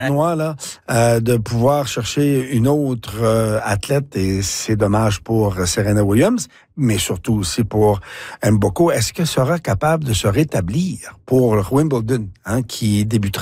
Noir, là, de pouvoir chercher une autre athlète, et c'est dommage pour Serena Williams, mais surtout aussi pour Mboko. Est-ce qu'elle sera capable de se rétablir pour Wimbledon, qui débutera